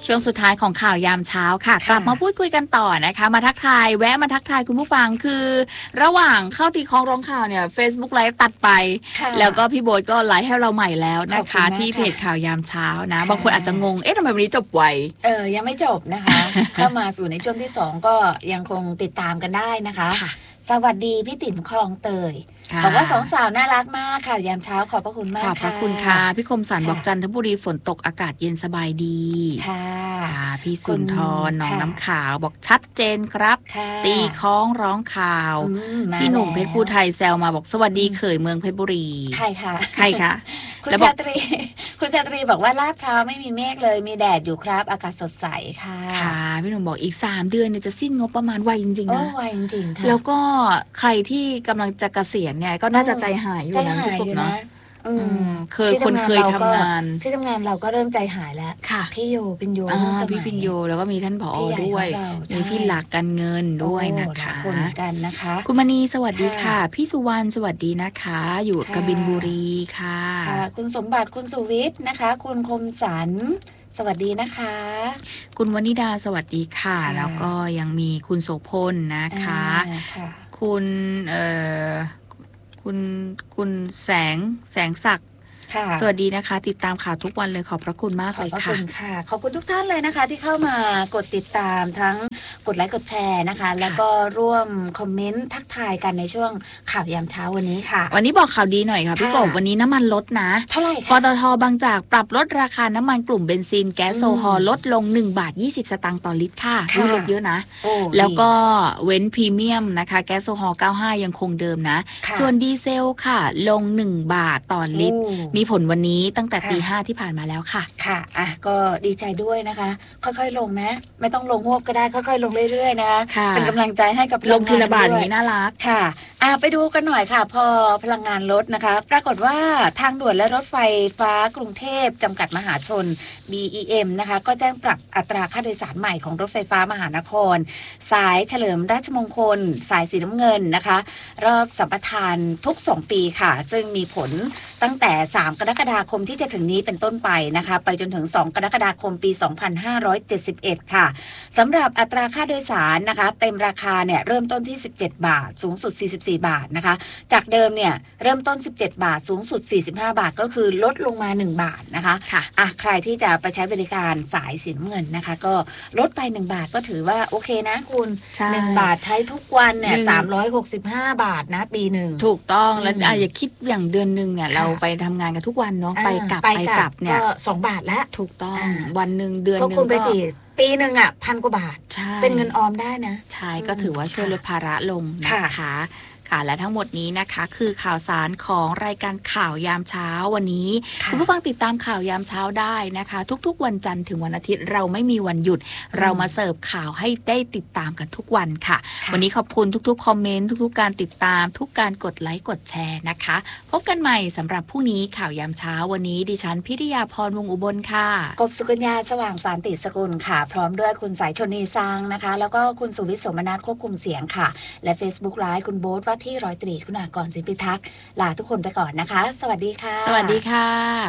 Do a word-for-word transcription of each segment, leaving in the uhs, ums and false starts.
ช่วงสุดท้ายของข่าวยามเช้าค่ะกลับมาพูดคุยกันต่อนะคะมาทักทายแวะมาทักทายคุณผู้ฟังคือระหว่างเข้าตีคล้องร้องข่าวเนี่ย Facebook ไลฟ์ตัดไปแล้วก็พี่โบ๊ทก็ไลฟ์ให้เราใหม่แล้วนะคะที่เพจข่าวยามเช้านะบางคนอาจจะงงเอ๊ะทำไมวันนี้จบไวเออยังไม่จบนะคะ เข้ามาสู่ในช่วงที่สองก็ยังคงติดตามกันได้นะคะสวัสดีพี่ติ๋มคลองเตยบอกว่าสองสาวน่ารักมากค่ะยามเช้าขอบพระคุณมากค่ะขอบพระคุณค่ะพี่คมสันบอกจันทบุรีฝนตกอากาศเย็นสบายดีค่ะพี่สุนทรน้องน้ำขาวบอกชัดเจนครับตีคล้องร้องข่าวพี่หนุ่มเพชรภูไทยแซวมาบอกสวัสดีเขยเมืองเพชรบุรีใครคะใครคะคุณชาตรีคุณชาตรีบอกว่าลาดพร้าวไม่มีเมฆเลยมีแดดอยู่ครับอากาศสดใสค่ะค่ะพี่หนุ่มบอกอีกสามเดือนเนี่ยจะสิ้นงบประมาณไวจริงๆนะไวจริงๆค่ะแล้วก็ใครที่กำลังจะเกษียณเนี่ยก็น่าจะใจหายอยู่นะพี่กบเนาะเคยคนเคยทำงานที่ทำงานเราก็เริ่มใจหายแล้วพี่โยปิญโยพี่ปิญโยแล้วก็มีท่านผอด้วยมีพี่หลักการเงินด้วยนะคะคนกันนะคะคุณมณีสวัสดีค่ะพี่สุวรรณสวัสดีนะคะอยู่กบินบุรีค่ะคุณสมบัติคุณสุวิทย์นะคะคุณคมสันสวัสดีนะคะคุณวนิดาสวัสดีค่ะแล้วก็ยังมีคุณโสพลนะคะคุณเอ่อคุณคุณแสงแสงศักดิ์สวัสดีนะคะติดตามข่าวทุกวันเลยขอบพระคุณมากเลยค่ะขอบคุณค่ะขอบคุณทุกท่านเลยนะคะที่เข้ามากดติดตามทั้งกดไลค์กดแชร์นะคะแล้วก็ร่วมคอมเมนต์ทักทายกันในช่วงข่าวยามเช้าวันนี้ค่ะวันนี้บอกข่าวดีหน่อยค่ะพี่กบวันนี้น้ำมันลดนะเท่าไหร่คะปตท.บางจากปรับลดราคาน้ำมันกลุ่มเบนซินแก๊สโซฮอลลดลงหนึ่งบาทยี่สิบสตางค์ต่อลิตรค่ะลดเยอะนะแล้วก็เว้นพรีเมียมนะคะแก๊สโซฮอลเก้าสิบห้ายังคงเดิมนะส่วนดีเซลค่ะลงหนึ่งบาทต่อลิตรมีผลวันนี้ตั้งแต่ตีห้าที่ผ่านมาแล้วค่ะค่ะอ่ะก็ดีใจด้วยนะคะค่อยๆลงนะไม่ต้องลงหวบก็ได้ค่อยๆลงเรื่อยๆนะเป็นกำลังใจให้กับลงทีละบาทนี้น่ารักค่ะอ่ะไปดูกันหน่อยค่ะพอพลังงานลดนะคะปรากฏว่าทางด่วนและรถไฟฟ้ากรุงเทพจำกัดมหาชน บี อี เอ็ม นะคะก็แจ้งปรับอัตราค่าโดยสารใหม่ของรถไฟฟ้ามหานครสายเฉลิมราชมงคลสายสีน้ำเงินนะคะรอบสัมปทานทุกสองปีค่ะซึ่งมีผลตั้งแต่สามกรกฎาคมที่จะถึงนี้เป็นต้นไปนะคะไปจนถึงสองกรกฎาคมปีสองพันห้าร้อยเจ็ดสิบเอ็ดค่ะสำหรับอัตราค่าโดยสารนะคะเต็มราคาเนี่ยเริ่มต้นที่สิบเจ็ดบาทสูงสุดสี่สิบสี่บาทนะคะจากเดิมเนี่ยเริ่มต้นสิบเจ็ดบาทสูงสุดสี่สิบห้าบาทก็คือลดลงมาหนึ่งบาทนะคะค่ะอ่ะใครที่จะไปใช้บริการสายสีน้ำเงินนะคะก็ลดไปหนึ่งบาทก็ถือว่าโอเคนะคุณหนึ่งบาทใช้ทุกวันเนี่ยสามร้อยหกสิบห้าบาทนะปีหนึ่งถูกต้องแล้วอ่ะอย่าคิดอย่างเดือนนึงเนี่ยเราไปทำงานกันทุกวันเนาะไปกลับไปกลับเนี่ยสองบาทแล้วถูกต้องวันหนึ่งเดือนนึงก็คุณไปสิปีหนึ่งอ่ะพันกว่าบาทเป็นเงินออมได้นะใช่ก็ถือว่าช่วยลดภาระลงนะคะค่ะและทั้งหมดนี้นะคะคือข่าวสารของรายการข่าวยามเช้าวันนี้คุณผู้ฟังติดตามข่าวยามเช้าได้นะคะทุกๆวันจันทร์ถึงวันอาทิตย์เราไม่มีวันหยุดเรามาเสิร์ฟข่าวให้ได้ติดตามกันทุกวันค่ะวันนี้ขอบคุณทุกๆคอมเมนต์ทุกๆการติดตามทุกการกดไลค์กดแชร์นะคะพบกันใหม่สำหรับพรุ่งนี้ข่าวยามเช้าวันนี้ดิฉันพิริยาพรวงอุบลค่ะกบสุกัญญาสว่างสารติสกุลค่ะพร้อมด้วยคุณสายชนีซางนะคะแล้วก็คุณสุวิทย์สมนัสควบคุมเสียงค่ะและ Facebook Live คุณโบ๊ทว่าที่ร้อยตรีคุณากรศิลปิทักษ์ลาทุกคนไปก่อนนะคะสวัสดีค่ะสวัสดีค่ะ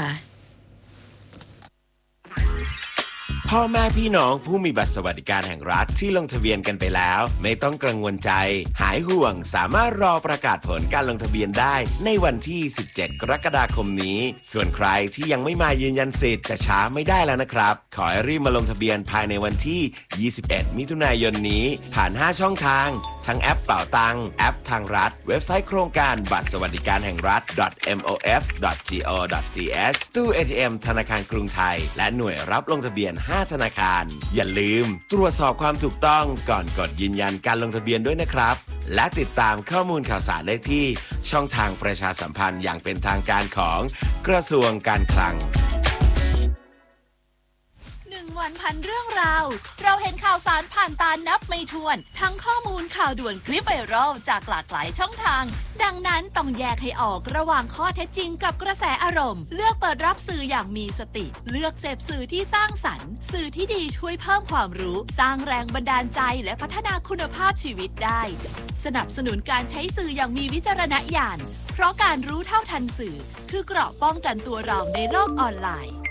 พ่อแม่พี่น้องผู้มีบัตรสวัสดิการแห่งรัฐที่ลงทะเบียนกันไปแล้วไม่ต้องกังวลใจหายห่วงสามารถรอประกาศผลการลงทะเบียนได้ในวันที่สิบเจ็ดกรกฎาคมนี้ส่วนใครที่ยังไม่มายืนยันสิทธิ์จะช้าไม่ได้แล้วนะครับขอให้รีบมาลงทะเบียนภายในวันที่ยี่สิบเอ็ดมิถุนายนนี้ผ่านห้าช่องทางทั้งแอปเป๋าตังแอปทางรัฐเว็บไซต์โครงการบัตรสวัสดิการแห่งรัฐ เอ็ม โอ เอฟ ดอท จี โอ ดอท ที เอส ตู้ เอ ที เอ็ม ธนาคารกรุงไทยและหน่วยรับลงทะเบียนห้าธนาคารอย่าลืมตรวจสอบความถูกต้องก่อนกดยืนยันการลงทะเบียนด้วยนะครับและติดตามข้อมูลข่าวสารได้ที่ช่องทางประชาสัมพันธ์อย่างเป็นทางการของกระทรวงการคลังวันพันเรื่องราวเราเห็นข่าวสารผ่านตานับไม่ถ้วนทั้งข้อมูลข่าวด่วนคลิปไวรัลจากหลากหลายช่องทางดังนั้นต้องแยกให้ออกระหว่างข้อเท็จจริงกับกระแสอารมณ์เลือกเปิดรับสื่ออย่างมีสติเลือกเสพสื่อที่สร้างสรรค์สื่อที่ดีช่วยเพิ่มความรู้สร้างแรงบันดาลใจและพัฒนาคุณภาพชีวิตได้สนับสนุนการใช้สื่ออย่างมีวิจารณญาณเพราะการรู้เท่าทันสื่อคือเกราะป้องกันตัวเราในโลกออนไลน์